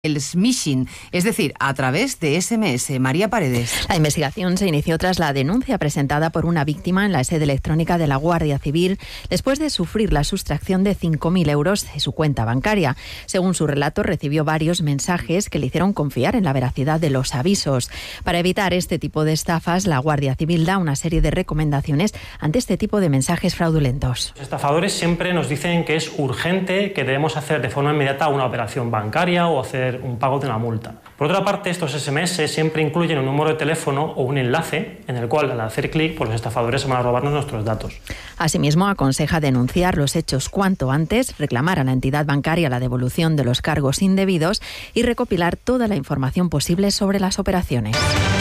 el smishing, es decir, a través de SMS. María Paredes. La investigación se inició tras la denuncia presentada por una víctima en la sede electrónica de la Guardia Civil después de sufrir la sustracción de 5.000 euros de su cuenta bancaria. Según su relato, recibió varios mensajes que le hicieron confiar en la veracidad de los avisos. Para evitar este tipo de estafas, la Guardia Civil da una serie de recomendaciones ante este tipo de mensajes fraudulentos. Los estafadores siempre nos dicen que es urgente, que debemos hacer de forma inmediata una operación bancaria o hacer un pago de una multa. Por otra parte, estos SMS siempre incluyen un número de teléfono o un enlace en el cual, al hacer clic, los estafadores van a robarnos nuestros datos. Asimismo, aconseja denunciar los hechos cuanto antes, reclamar a la entidad bancaria la devolución de los cargos indebidos y recopilar toda la información posible sobre las operaciones.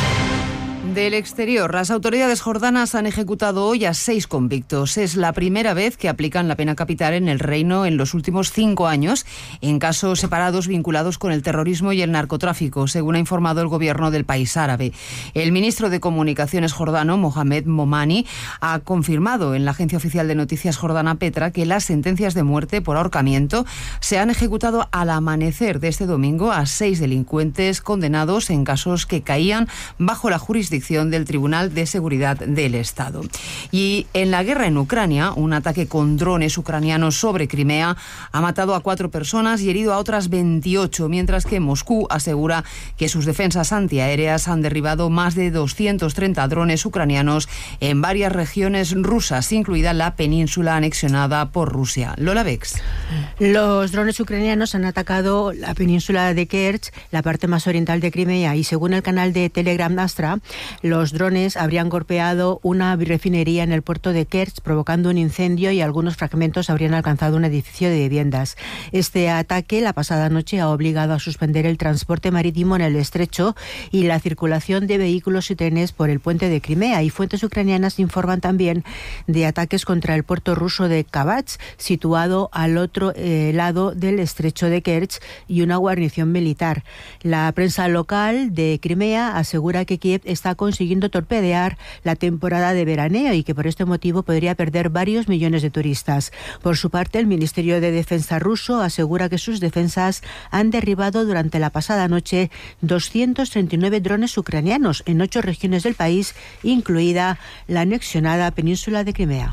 Del exterior, las autoridades jordanas han ejecutado hoy a 6 convictos. Es la primera vez que aplican la pena capital en el reino en los últimos 5 años, en casos separados vinculados con el terrorismo y el narcotráfico, según ha informado el gobierno del país árabe. El ministro de Comunicaciones jordano, Mohamed Momani, ha confirmado en la agencia oficial de noticias jordana Petra que las sentencias de muerte por ahorcamiento se han ejecutado al amanecer de este domingo a 6 delincuentes condenados en casos que caían bajo la jurisdicción del Tribunal de Seguridad del Estado. Y en la guerra en Ucrania, un ataque con drones ucranianos sobre Crimea ha matado a 4 personas y herido a otras 28, mientras que Moscú asegura que sus defensas antiaéreas han derribado más de 230 drones ucranianos en varias regiones rusas, incluida la península anexionada por Rusia. Lola Bex. Los drones ucranianos han atacado la península de Kerch, la parte más oriental de Crimea, y según el canal de Telegram Astra, los drones habrían golpeado una refinería en el puerto de Kerch, provocando un incendio, y algunos fragmentos habrían alcanzado un edificio de viviendas. Este ataque la pasada noche ha obligado a suspender el transporte marítimo en el estrecho y la circulación de vehículos y trenes por el puente de Crimea, y fuentes ucranianas informan también de ataques contra el puerto ruso de Kavach, situado al otro lado del estrecho de Kerch, y una guarnición militar. La prensa local de Crimea asegura que Kiev está consiguiendo torpedear la temporada de veraneo y que por este motivo podría perder varios millones de turistas. Por su parte, el Ministerio de Defensa ruso asegura que sus defensas han derribado durante la pasada noche 239 drones ucranianos en 8 regiones del país, incluida la anexionada península de Crimea.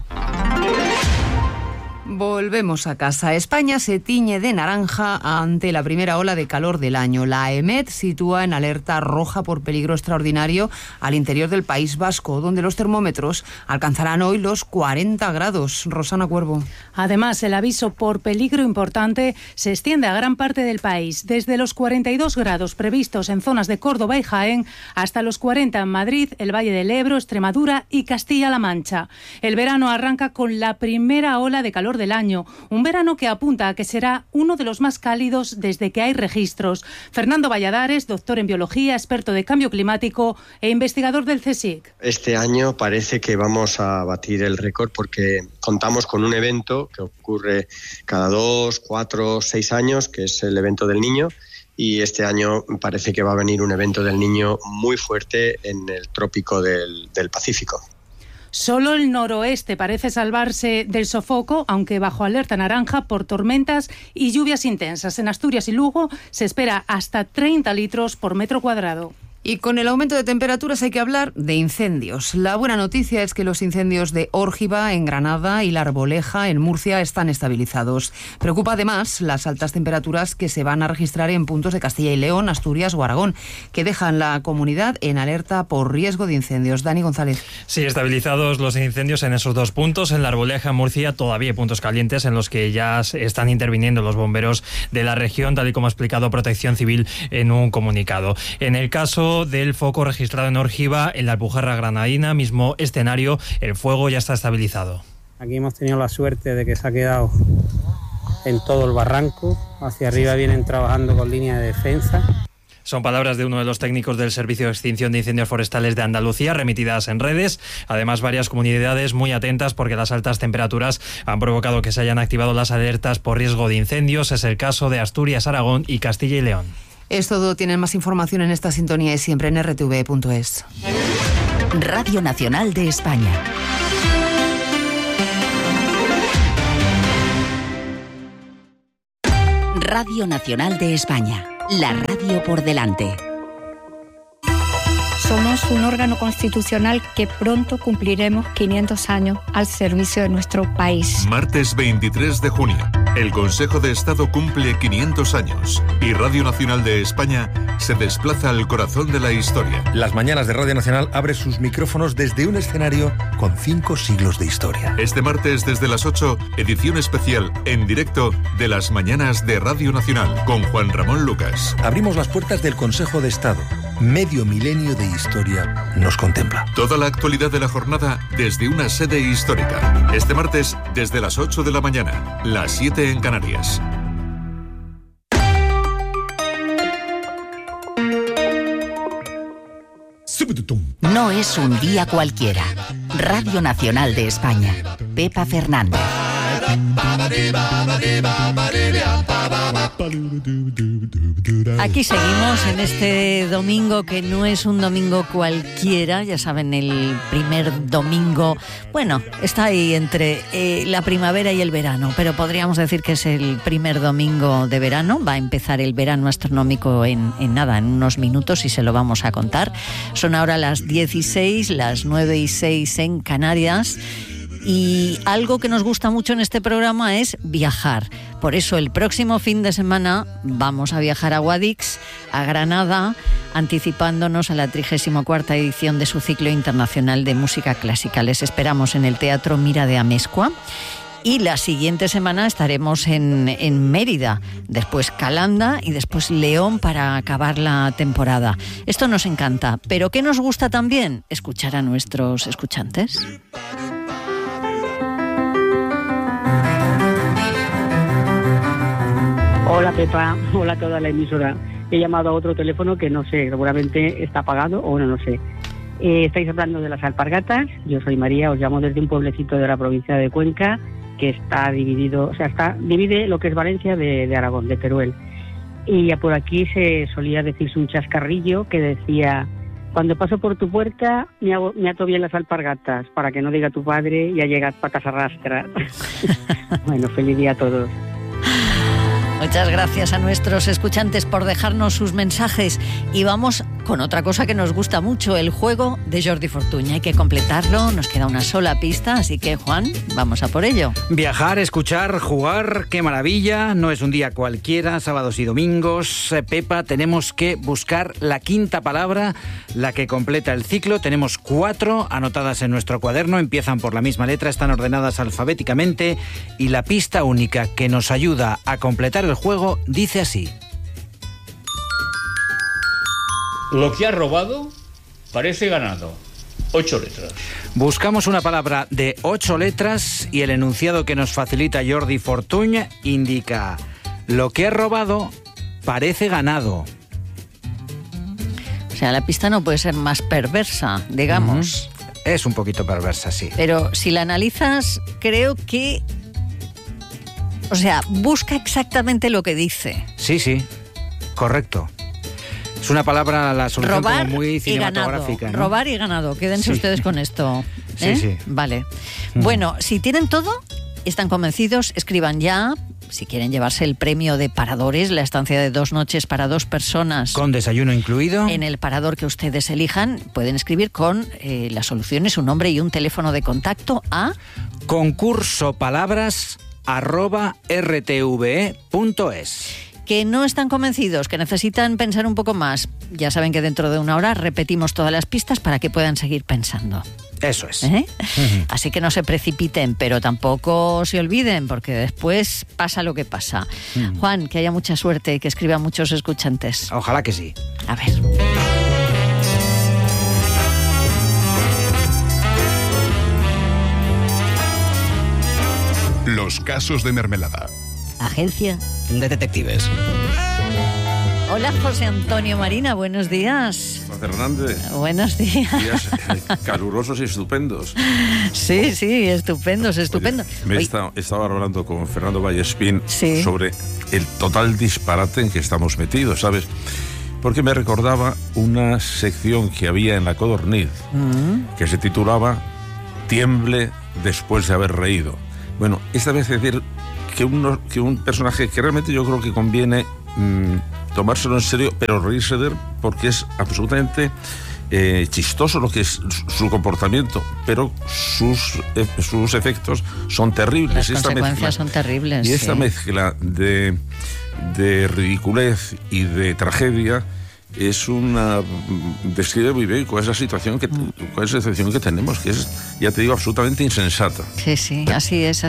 Volvemos a casa. España se tiñe de naranja ante la primera ola de calor del año. La EMET sitúa en alerta roja por peligro extraordinario al interior del País Vasco, donde los termómetros alcanzarán hoy los 40 grados. Rosana Cuervo. Además, el aviso por peligro importante se extiende a gran parte del país, desde los 42 grados previstos en zonas de Córdoba y Jaén hasta los 40 en Madrid, el Valle del Ebro, Extremadura y Castilla-La Mancha. El verano arranca con la primera ola de calor del año, un verano que apunta a que será uno de los más cálidos desde que hay registros. Fernando Valladares, doctor en biología, experto de cambio climático e investigador del CSIC. Este año parece que vamos a batir el récord porque contamos con un evento que ocurre cada 2, 4, 6 años, que es el evento del Niño, y este año parece que va a venir un evento del Niño muy fuerte en el trópico del Pacífico. Solo el noroeste parece salvarse del sofoco, aunque bajo alerta naranja por tormentas y lluvias intensas. En Asturias y Lugo se espera hasta 30 litros por metro cuadrado. Y con el aumento de temperaturas hay que hablar de incendios. La buena noticia es que los incendios de Órgiva en Granada y La Arboleja en Murcia están estabilizados. Preocupa además las altas temperaturas que se van a registrar en puntos de Castilla y León, Asturias o Aragón, que dejan la comunidad en alerta por riesgo de incendios. Dani González. Sí, estabilizados los incendios en esos 2 puntos. En La Arboleja, en Murcia, todavía hay puntos calientes en los que ya están interviniendo los bomberos de la región, tal y como ha explicado Protección Civil en un comunicado. En el caso del foco registrado en Órgiva, en la Alpujarra granadina, mismo escenario, el fuego ya está estabilizado. Aquí hemos tenido la suerte de que se ha quedado en todo el barranco. Hacia arriba vienen trabajando con línea de defensa. Son palabras de uno de los técnicos del Servicio de Extinción de Incendios Forestales de Andalucía, remitidas en redes. Además, varias comunidades muy atentas porque las altas temperaturas han provocado que se hayan activado las alertas por riesgo de incendios. Es el caso de Asturias, Aragón y Castilla y León. Es todo. Tienen más información en esta sintonía y siempre en rtv.es. Radio Nacional de España. Radio Nacional de España. La radio por delante. Somos un órgano constitucional que pronto cumpliremos 500 años al servicio de nuestro país. Martes 23 de junio, el Consejo de Estado cumple 500 años y Radio Nacional de España se desplaza al corazón de la historia. Las mañanas de Radio Nacional abre sus micrófonos desde un escenario con 5 siglos de historia. Este martes desde las 8, edición especial en directo de las mañanas de Radio Nacional con Juan Ramón Lucas. Abrimos las puertas del Consejo de Estado. Medio milenio de historia nos contempla. Toda la actualidad de la jornada desde una sede histórica. Este martes desde las 8 de la mañana, las 7 en Canarias. No es un día cualquiera. Radio Nacional de España. Pepa Fernández. Aquí seguimos en este domingo que no es un domingo cualquiera, ya saben, el primer domingo, bueno, está ahí entre la primavera y el verano, pero podríamos decir que es el primer domingo de verano. Va a empezar el verano astronómico en nada, en unos minutos, y se lo vamos a contar. Son ahora las 16, las 9:06 en Canarias. Y algo que nos gusta mucho en este programa es viajar. Por eso el próximo fin de semana vamos a viajar a Guadix, a Granada, anticipándonos a la 34ª edición de su ciclo internacional de música clásica. Les esperamos en el Teatro Mira de Amezcua. Y la siguiente semana estaremos en Mérida, después Calanda y después León para acabar la temporada. Esto nos encanta, pero ¿qué nos gusta también? Escuchar a nuestros escuchantes. Hola Pepa, hola a toda la emisora. He llamado a otro teléfono que no sé, seguramente está apagado o no sé. Estáis hablando de las alpargatas. Yo soy María, os llamo desde un pueblecito de la provincia de Cuenca que está dividido, divide lo que es Valencia de Aragón, de Teruel. Y por aquí se solía decirse un chascarrillo que decía: cuando paso por tu puerta me ato bien las alpargatas para que no diga tu padre ya llegas patas arrastras. Bueno, feliz día a todos. Muchas gracias a nuestros escuchantes por dejarnos sus mensajes. Y vamos con otra cosa que nos gusta mucho, el juego de Jordi Fortuny. Hay que completarlo, nos queda una sola pista, así que Juan, vamos a por ello. Viajar, escuchar, jugar, qué maravilla. No es un día cualquiera, sábados y domingos. Pepa, tenemos que buscar la quinta palabra, la que completa el ciclo. Tenemos 4 anotadas en nuestro cuaderno, empiezan por la misma letra, están ordenadas alfabéticamente, y la pista única que nos ayuda a completar el juego dice así: lo que ha robado parece ganado. 8 letras. Buscamos una palabra de 8 letras y el enunciado que nos facilita Jordi Fortuny indica: lo que ha robado parece ganado. O sea, la pista no puede ser más perversa, digamos. Es un poquito perversa, sí. Pero si la analizas, creo que... O sea, busca exactamente lo que dice. Sí, correcto. Es una palabra, la solución robar como muy cinematográfica, ¿no? Robar y ganado. Quédense ustedes con esto. Sí. Vale. Bueno, si tienen todo, están convencidos, escriban ya. Si quieren llevarse el premio de Paradores, la estancia de 2 noches para 2 personas. Con desayuno incluido. En el parador que ustedes elijan, pueden escribir con las soluciones, su nombre y un teléfono de contacto a concursopalabras@rtve.es. Que no están convencidos, que necesitan pensar un poco más. Ya saben que dentro de 1 hora repetimos todas las pistas para que puedan seguir pensando. Eso es. Así que no se precipiten, pero tampoco se olviden, porque después pasa lo que pasa. Juan, que haya mucha suerte y que escriban muchos escuchantes. Ojalá que sí. A ver. Los casos de Mermelada. Agencia de Detectives. Hola, José Antonio Marina, buenos días. Fernández. Buenos días. Días calurosos y estupendos. Sí, estupendos. Oye, estaba hablando con Fernando Vallespín sobre el total disparate en que estamos metidos, ¿sabes? Porque me recordaba una sección que había en La Codorniz, que se titulaba Tiemble después de haber reído. Bueno, esta vez es decir que un personaje que realmente yo creo que conviene tomárselo en serio, pero reírse de él porque es absolutamente chistoso lo que es su comportamiento, pero sus efectos son terribles. Las consecuencias son terribles. Y esta mezcla de ridiculez y de tragedia describe muy bien cuál es la situación, cuál es la situación que tenemos, que es, ya te digo, absolutamente insensata. Sí, así es.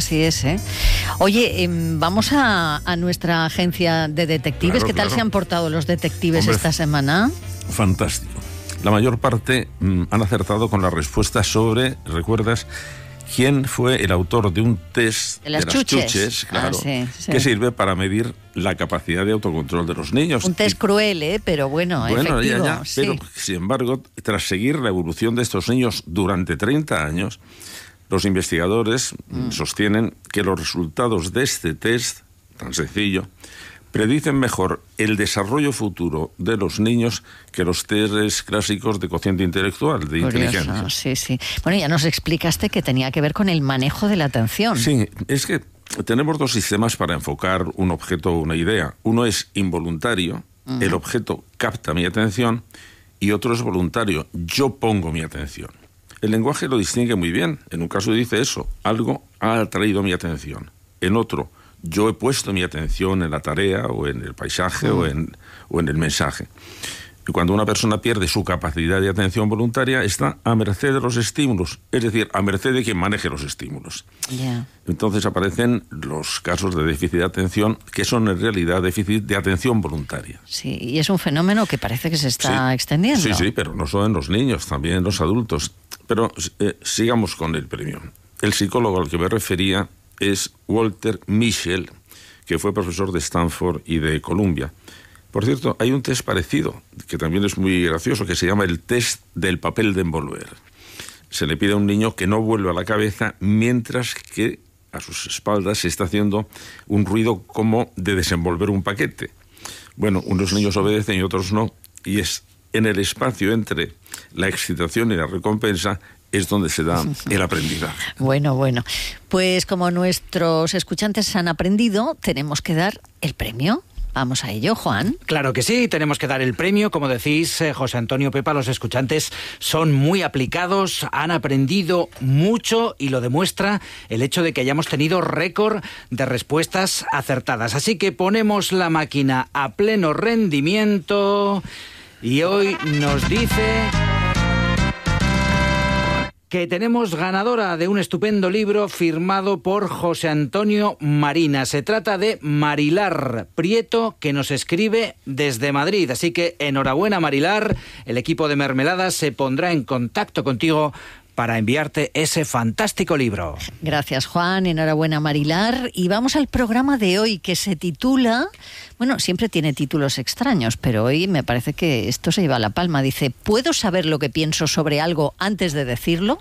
Oye, vamos a nuestra agencia de detectives. ¿Qué tal se han portado los detectives esta semana? Fantástico. La mayor parte han acertado con la respuesta sobre, ¿recuerdas?, quién fue el autor de un test de las chuches, claro, que sirve para medir la capacidad de autocontrol de los niños. Un test cruel, pero bueno, efectivo. Ya, pero sin embargo, tras seguir la evolución de estos niños durante 30 años, los investigadores sostienen que los resultados de este test, tan sencillo, predicen mejor el desarrollo futuro de los niños que los test clásicos de cociente intelectual, de inteligencia. Sí. Bueno, ya nos explicaste que tenía que ver con el manejo de la atención. Sí, es que tenemos dos sistemas para enfocar un objeto o una idea. Uno es involuntario, el objeto capta mi atención, y otro es voluntario, yo pongo mi atención. El lenguaje lo distingue muy bien. En un caso dice eso, algo ha atraído mi atención. En otro, yo he puesto mi atención en la tarea o en el paisaje o en el mensaje. Y cuando una persona pierde su capacidad de atención voluntaria, está a merced de los estímulos, es decir, a merced de quien maneje los estímulos. Entonces aparecen los casos de déficit de atención, que son en realidad déficit de atención voluntaria. Sí, y es un fenómeno que parece que se está extendiendo. Sí, pero no solo en los niños, también en los adultos. Pero sigamos con el premio. El psicólogo al que me refería es Walter Mischel, que fue profesor de Stanford y de Columbia. Por cierto, hay un test parecido, que también es muy gracioso, que se llama el test del papel de envolver. Se le pide a un niño que no vuelva la cabeza mientras que a sus espaldas se está haciendo un ruido como de desenvolver un paquete. Bueno, unos niños obedecen y otros no, y es en el espacio entre la excitación y la recompensa es donde se da el aprendizaje. Bueno. Pues como nuestros escuchantes han aprendido, tenemos que dar el premio. Vamos a ello, Juan. Claro que sí, tenemos que dar el premio. Como decís, José Antonio, Pepa, los escuchantes son muy aplicados, han aprendido mucho y lo demuestra el hecho de que hayamos tenido récord de respuestas acertadas. Así que ponemos la máquina a pleno rendimiento y hoy nos dice que tenemos ganadora de un estupendo libro firmado por José Antonio Marina. Se trata de Marilar Prieto, que nos escribe desde Madrid. Así que enhorabuena, Marilar. El equipo de Mermeladas se pondrá en contacto contigo para enviarte ese fantástico libro. Gracias, Juan. Enhorabuena, Marilar. Y vamos al programa de hoy, que se titula... Bueno, siempre tiene títulos extraños, pero hoy me parece que esto se lleva la palma. Dice, ¿puedo saber lo que pienso sobre algo antes de decirlo?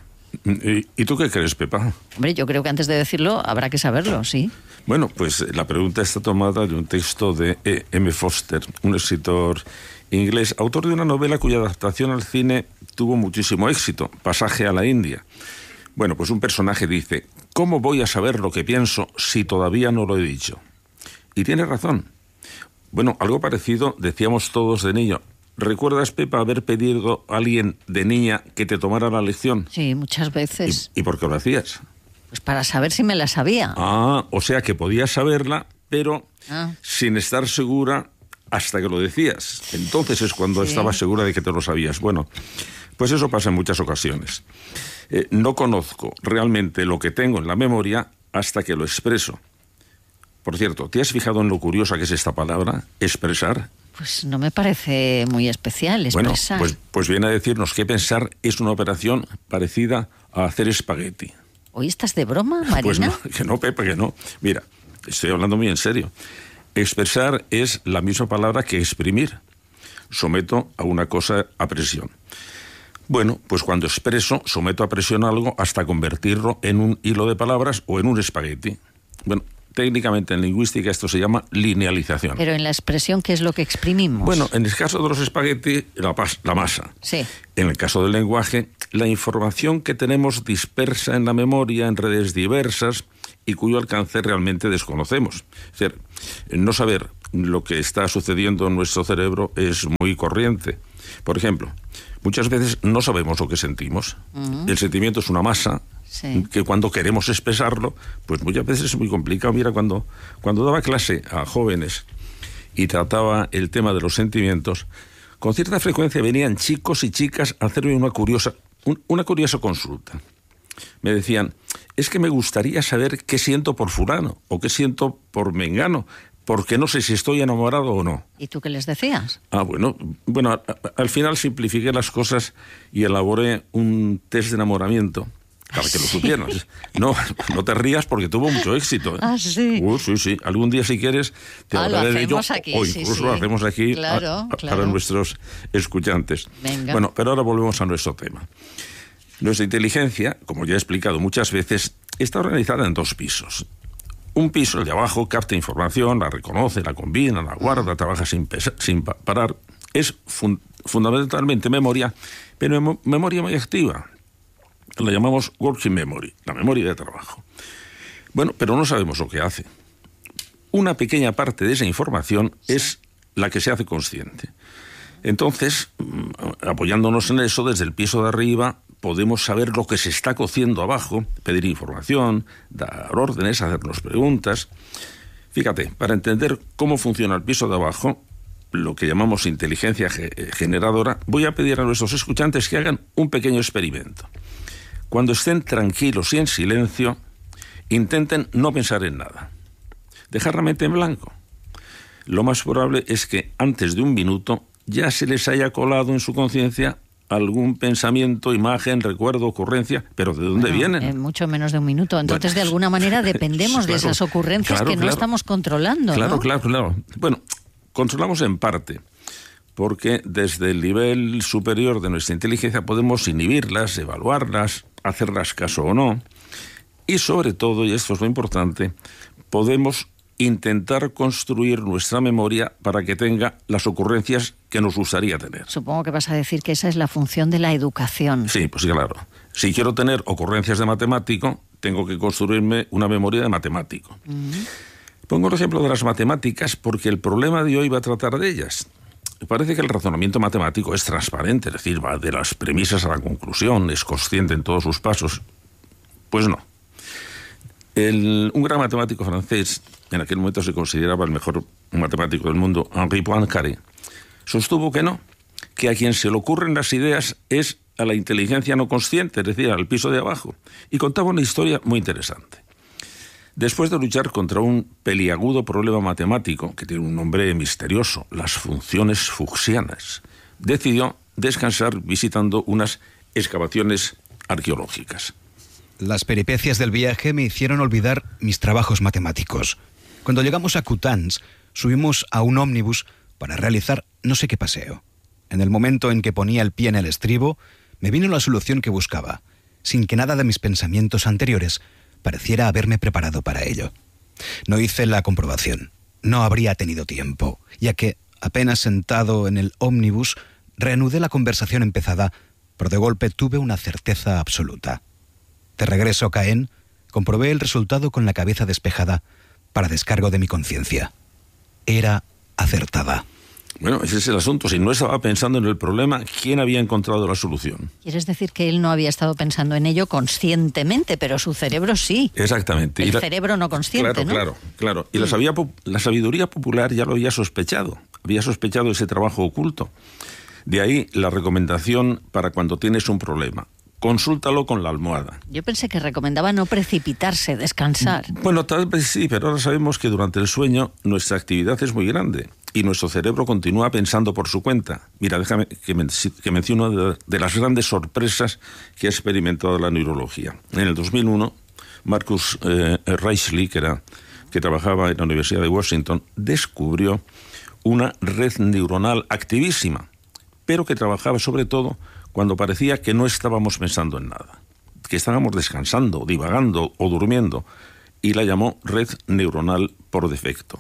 ¿Y tú qué crees, Pepa? Hombre, yo creo que antes de decirlo habrá que saberlo, sí. Bueno, pues la pregunta está tomada de un texto de E.M. Forster, un escritor inglés, autor de una novela cuya adaptación al cine tuvo muchísimo éxito, Pasaje a la India. Bueno, pues un personaje dice, ¿cómo voy a saber lo que pienso si todavía no lo he dicho? Y tiene razón. Bueno, algo parecido decíamos todos de niño. ¿Recuerdas, Pepa, haber pedido a alguien de niña que te tomara la lección? Sí, muchas veces. ¿Y por qué lo hacías? Pues para saber si me la sabía. O sea que podías saberla, pero sin estar segura hasta que lo decías. Entonces es cuando estabas segura de que te lo sabías. Bueno, pues eso pasa en muchas ocasiones. No conozco realmente lo que tengo en la memoria hasta que lo expreso. Por cierto, ¿te has fijado en lo curiosa que es esta palabra, expresar? Pues no me parece muy especial, expresar. Bueno, pues viene a decirnos que pensar es una operación parecida a hacer espagueti. ¿Hoy estás de broma, Marina? Pues no, que no, Pepa, que no. Mira, estoy hablando muy en serio. Expresar es la misma palabra que exprimir. Someto a una cosa a presión. Bueno, pues cuando expreso, someto a presión algo hasta convertirlo en un hilo de palabras o en un espagueti. Bueno, técnicamente en lingüística esto se llama linealización. Pero en la expresión, ¿qué es lo que exprimimos? Bueno, en el caso de los espaguetis, la masa. Sí. En el caso del lenguaje, la información que tenemos dispersa en la memoria en redes diversas y cuyo alcance realmente desconocemos. Es decir, no saber lo que está sucediendo en nuestro cerebro es muy corriente. Por ejemplo, muchas veces no sabemos lo que sentimos. El sentimiento es una masa que cuando queremos expresarlo, pues muchas veces es muy complicado. Mira, cuando daba clase a jóvenes y trataba el tema de los sentimientos, con cierta frecuencia venían chicos y chicas a hacerme una curiosa consulta. Me decían, es que me gustaría saber qué siento por fulano o qué siento por mengano, porque no sé si estoy enamorado o no. ¿Y tú qué les decías? Bueno, al final simplifiqué las cosas y elaboré un test de enamoramiento para que lo supieran. No te rías porque tuvo mucho éxito, ¿eh? Ah, sí. Sí. Algún día, si quieres, te hablaré de ello. Aquí, o incluso lo hacemos aquí para nuestros escuchantes. Venga. Bueno, pero ahora volvemos a nuestro tema. Nuestra inteligencia, como ya he explicado muchas veces, está organizada en 2 pisos. Un piso, el de abajo, capta información, la reconoce, la combina, la guarda, trabaja sin parar. Es fundamentalmente memoria, pero memoria muy activa. La llamamos working memory, la memoria de trabajo. Bueno, pero no sabemos lo que hace. Una pequeña parte de esa información es la que se hace consciente. Entonces, apoyándonos en eso, desde el piso de arriba, podemos saber lo que se está cociendo abajo, pedir información, dar órdenes, hacernos preguntas. Fíjate, para entender cómo funciona el piso de abajo, lo que llamamos inteligencia generadora, voy a pedir a nuestros escuchantes que hagan un pequeño experimento. Cuando estén tranquilos y en silencio, intenten no pensar en nada. Dejar la mente en blanco. Lo más probable es que antes de 1 minuto ya se les haya colado en su conciencia algún pensamiento, imagen, recuerdo, ocurrencia, pero ¿de dónde vienen? En mucho menos de 1 minuto. Entonces, de alguna manera, dependemos de esas ocurrencias que no estamos controlando, ¿no? Claro. Bueno, controlamos en parte, porque desde el nivel superior de nuestra inteligencia podemos inhibirlas, evaluarlas, hacerlas caso o no, y sobre todo, y esto es lo importante, podemos intentar construir nuestra memoria para que tenga las ocurrencias que nos gustaría tener. Supongo que vas a decir que esa es la función de la educación. Sí, pues claro. Si quiero tener ocurrencias de matemático, tengo que construirme una memoria de matemático. Pongo el ejemplo de las matemáticas porque el problema de hoy va a tratar de ellas. Parece que el razonamiento matemático es transparente, es decir, va de las premisas a la conclusión, es consciente en todos sus pasos. Pues no. Un gran matemático francés, en aquel momento se consideraba el mejor matemático del mundo, Henri Poincaré, sostuvo que no, que a quien se le ocurren las ideas es a la inteligencia no consciente, es decir, al piso de abajo, y contaba una historia muy interesante. Después de luchar contra un peliagudo problema matemático, que tiene un nombre misterioso, las funciones fuchsianas, decidió descansar visitando unas excavaciones arqueológicas. Las peripecias del viaje me hicieron olvidar mis trabajos matemáticos. Cuando llegamos a Coutances, subimos a un ómnibus para realizar no sé qué paseo. En el momento en que ponía el pie en el estribo, me vino la solución que buscaba, sin que nada de mis pensamientos anteriores pareciera haberme preparado para ello. No hice la comprobación. No habría tenido tiempo, ya que, apenas sentado en el ómnibus, reanudé la conversación empezada, pero de golpe tuve una certeza absoluta. De regreso a Caen, comprobé el resultado con la cabeza despejada para descargo de mi conciencia. Era acertada. Bueno, ese es el asunto. Si no estaba pensando en el problema, ¿quién había encontrado la solución? ¿Quieres decir que él no había estado pensando en ello conscientemente, pero su cerebro sí? Exactamente. El cerebro no consciente, ¿no? Claro. Y la sabiduría popular ya lo había sospechado. Había sospechado ese trabajo oculto. De ahí la recomendación para cuando tienes un problema. Consúltalo con la almohada. Yo pensé que recomendaba no precipitarse, descansar. Bueno, tal vez sí, pero ahora sabemos que durante el sueño nuestra actividad es muy grande y nuestro cerebro continúa pensando por su cuenta. Mira, déjame que mencione una de las grandes sorpresas que ha experimentado la neurología. En el 2001, Marcus Reichley, que trabajaba en la Universidad de Washington, descubrió una red neuronal activísima, pero que trabajaba sobre todo cuando parecía que no estábamos pensando en nada, que estábamos descansando, divagando o durmiendo, y la llamó red neuronal por defecto.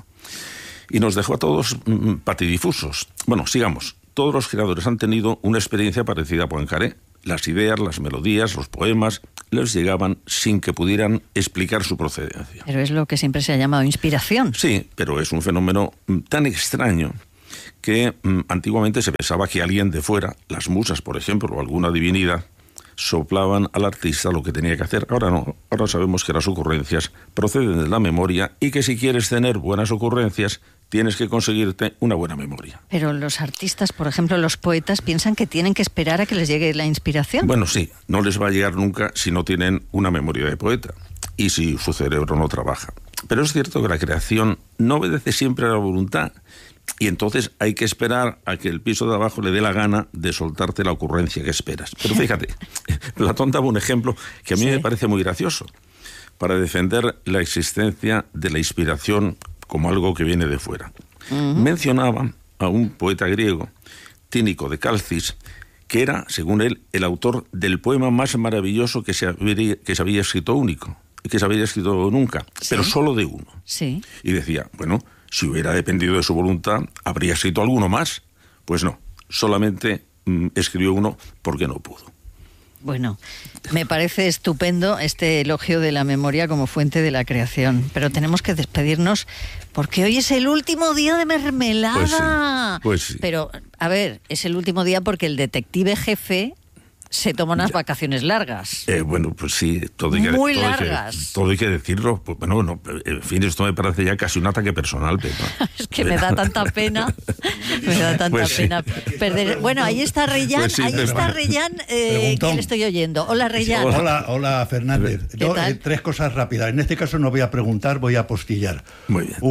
Y nos dejó a todos patidifusos. Bueno, sigamos. Todos los creadores han tenido una experiencia parecida a Poincaré. las ideas, las melodías, los poemas, les llegaban sin que pudieran explicar su procedencia. Pero es lo que siempre se ha llamado inspiración. Sí, pero es un fenómeno tan extraño que antiguamente se pensaba que alguien de fuera, las musas, por ejemplo, o alguna divinidad, soplaban al artista lo que tenía que hacer. Ahora no, ahora sabemos que las ocurrencias proceden de la memoria y que si quieres tener buenas ocurrencias, tienes que conseguirte una buena memoria. Pero los artistas, por ejemplo, los poetas, piensan que tienen que esperar a que les llegue la inspiración. Bueno, sí, no les va a llegar nunca si no tienen una memoria de poeta y si su cerebro no trabaja. Pero es cierto que la creación no obedece siempre a la voluntad. Y entonces hay que esperar a que el piso de abajo le dé la gana de soltarte la ocurrencia que esperas. Pero fíjate, Platón daba un ejemplo que a mí me parece muy gracioso para defender la existencia de la inspiración como algo que viene de fuera. Mencionaba a un poeta griego, Tínico de Calcis, que era, según él, el autor del poema más maravilloso que se había escrito nunca, pero solo de uno. Sí. Y decía, bueno, si hubiera dependido de su voluntad, ¿habría escrito alguno más? Pues no, solamente escribió uno porque no pudo. Bueno, me parece estupendo este elogio de la memoria como fuente de la creación, pero tenemos que despedirnos porque hoy es el último día de mermelada. Pues sí. Pero, a ver, es el último día porque el detective jefe se toma unas vacaciones largas. Bueno, pues sí, todo hay que decirlo. Pues, bueno, no, en fin, esto me parece ya casi un ataque personal. Pero, es que me da tanta pena, pena perder. Bueno, ahí está Reyán, ¿quién le estoy oyendo? Hola, Reyán. Hola, Fernández. Tres cosas rápidas. En este caso no voy a preguntar, voy a apostillar. Muy bien.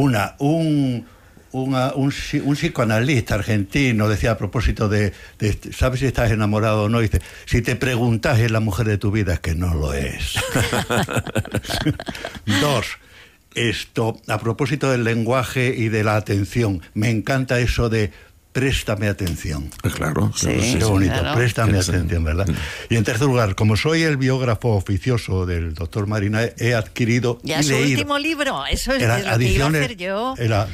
Un psicoanalista argentino decía a propósito de ¿sabes si estás enamorado o no? Dice, si te preguntas es la mujer de tu vida, es que no lo es. Dos, a propósito del lenguaje y de la atención, me encanta eso de préstame atención. Claro. Qué bonito, claro. Préstame atención, ¿verdad? Y en tercer lugar, como soy el biógrafo oficioso del doctor Marina, he adquirido ya su último libro, eso es lo que iba a hacer yo.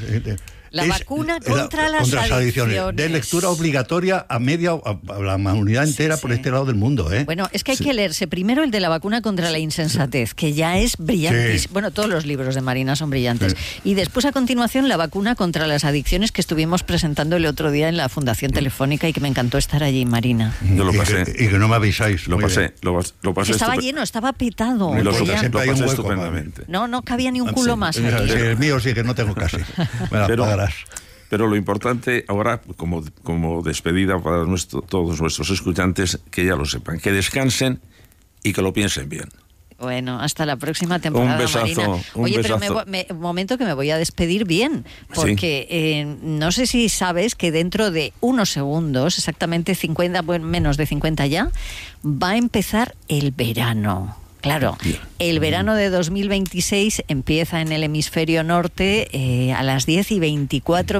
La vacuna contra las adicciones. De lectura obligatoria a la humanidad entera por este lado del mundo, ¿eh? Bueno, es que hay que leerse primero el de la vacuna contra la insensatez, que ya es brillante. Sí. Bueno, todos los libros de Marina son brillantes. Sí. Y después, a continuación, la vacuna contra las adicciones que estuvimos presentando el otro día en la Fundación Telefónica y que me encantó estar allí, Marina. Yo lo pasé. Y que no me avisáis. Lo pasé. Estaba lleno, estaba petado. Lo pasé estupendamente. No cabía ni un culo más aquí. El mío sí que no tengo casi. Bueno, pero lo importante ahora, como despedida para todos nuestros escuchantes, que ya lo sepan, que descansen y que lo piensen bien. Bueno, hasta la próxima temporada, Marina. Oye, pero un momento que me voy a despedir bien, porque no sé si sabes que dentro de unos segundos, exactamente 50, bueno, menos de 50 ya, va a empezar el verano. Claro, el verano de 2026 empieza en el hemisferio norte a las 10:24,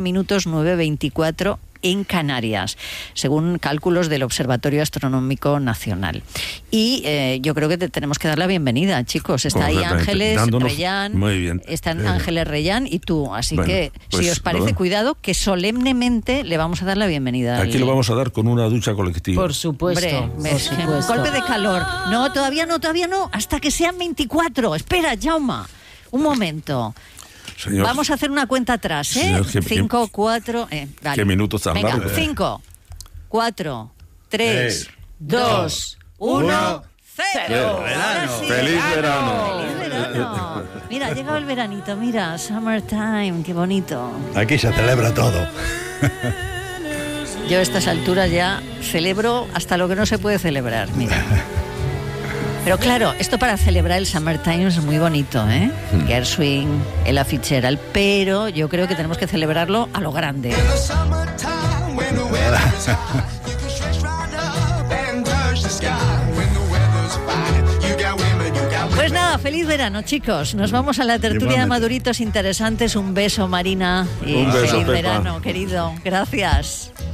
9:24 en Canarias, según cálculos del Observatorio Astronómico Nacional. Y yo creo que tenemos que dar la bienvenida, chicos. Está ahí Ángeles Reyán, muy bien. Están Ángeles Reyán y tú. Así que, si os parece, cuidado, que solemnemente le vamos a dar la bienvenida. Aquí lo vamos a dar con una ducha colectiva. Por supuesto. Golpe de calor. No, todavía no. Hasta que sean 24. Espera, Jaume. Un momento. Señor, vamos a hacer una cuenta atrás, ¿eh? 5, 4... Dale. ¿Qué minutos tan largos? 5, 4, 3, 2, 1... ¡Cero! ¡Feliz verano! Mira, ha llegado el veranito, mira, summertime, qué bonito. Aquí se celebra todo. Yo a estas alturas ya celebro hasta lo que no se puede celebrar, mira. Pero claro, esto para celebrar el Summertime es muy bonito, ¿eh? Gershwin, Ella Fitzgerald, pero yo creo que tenemos que celebrarlo a lo grande. Pues nada, feliz verano, chicos. Nos vamos a la tertulia de maduritos interesantes. Un beso, Marina. Y un beso, feliz Pepa. verano, querido. Gracias.